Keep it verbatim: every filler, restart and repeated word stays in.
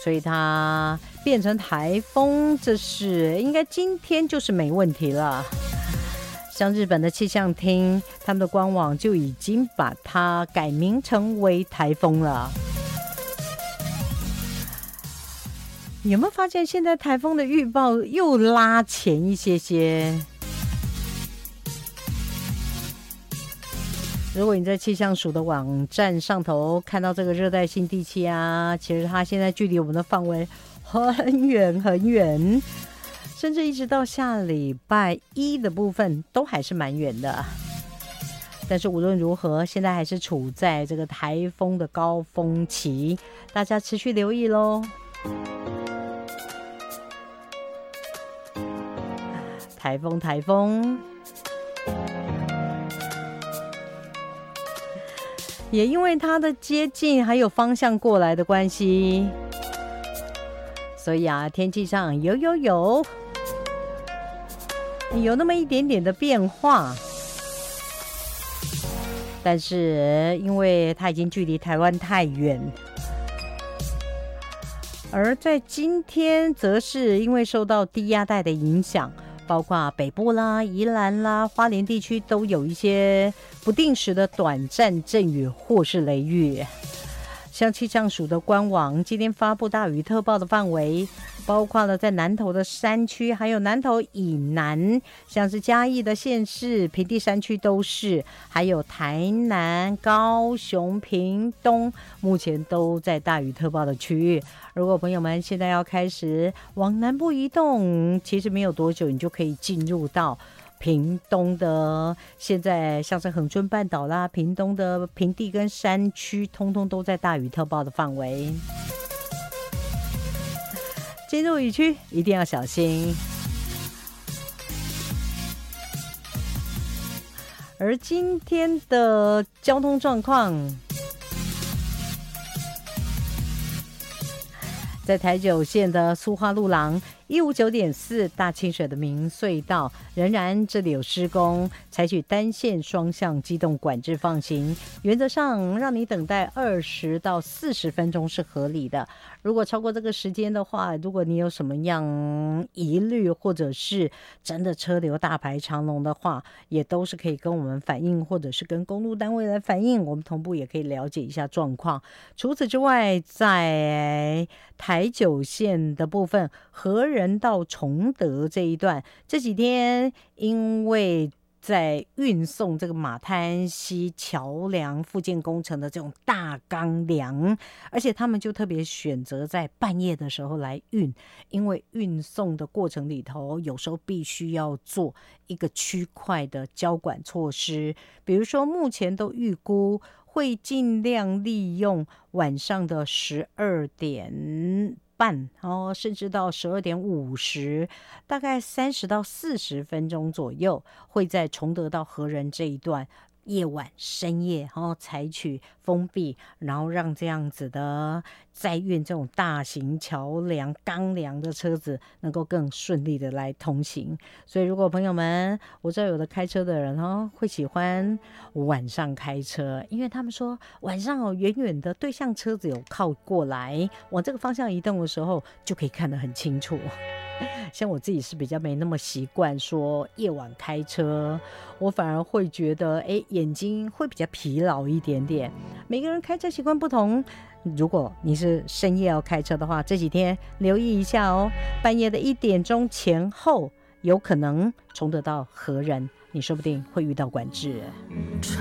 所以它变成台风，这是应该今天就是没问题了。像日本的气象厅，他们的官网就已经把它改名成为台风了。有没有发现现在台风的预报又拉前一些些？如果你在气象署的网站上头看到这个热带性低气压，其实它现在距离我们的范围很远很远，甚至一直到下礼拜一的部分都还是蛮远的。但是无论如何，现在还是处在这个台风的高峰期，大家持续留意咯。台风台风也因为它的接近还有方向过来的关系，所以啊，天气上有有有有那么一点点的变化，但是因为它已经距离台湾太远，而在今天则是因为受到低压带的影响，包括北部啦、宜兰啦、花莲地区都有一些不定时的短暂阵雨或是雷雨。像气象署的官网今天发布大雨特报的范围，包括了在南投的山区，还有南投以南，像是嘉义的县市、平地山区都是，还有台南、高雄、屏东，目前都在大雨特报的区域。如果朋友们现在要开始往南部移动，其实没有多久你就可以进入到屏东的，现在像是恒春半岛啦，屏东的平地跟山区通通都在大雨特报的范围。进入雨区一定要小心。而今天的交通状况，在台九线的苏花路廊一五九点四大清水的明隧道，仍然这里有施工，采取单线双向机动管制放行，原则上让你等待二十到四十分钟是合理的。如果超过这个时间的话，如果你有什么样疑虑，或者是真的车流大排长龙的话，也都是可以跟我们反映，或者是跟公路单位来反映，我们同步也可以了解一下状况。除此之外，在台九线的部分，和人到崇德这一段，这几天因为在运送这个马滩溪桥梁复建工程的这种大钢梁，而且他们就特别选择在半夜的时候来运，因为运送的过程里头有时候必须要做一个区块的交管措施，比如说目前都预估会尽量利用晚上的十二点半、哦、甚至到十二点五十，大概三十到四十分钟左右，会在崇德到和仁这一段夜晚深夜、哦、采取封闭，然后让这样子的载运这种大型桥梁钢梁的车子能够更顺利的来通行。所以如果朋友们，我知道有的开车的人、哦、会喜欢晚上开车，因为他们说晚上哦，远远的对向车子有靠过来，往这个方向移动的时候就可以看得很清楚。像我自己是比较没那么习惯说夜晚开车，我反而会觉得哎，眼睛会比较疲劳一点点。每个人开车习惯不同，如果你是深夜要开车的话，这几天留意一下哦，半夜的一点钟前后有可能崇德到和仁，你说不定会遇到管制。